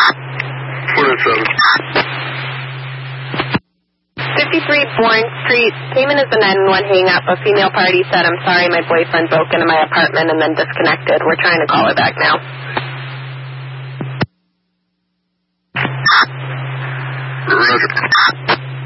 53 Bourne Street. Came in as a 911 hang-up. A female party said, "I'm sorry, my boyfriend broke into my apartment and then disconnected. We're trying to call her back now."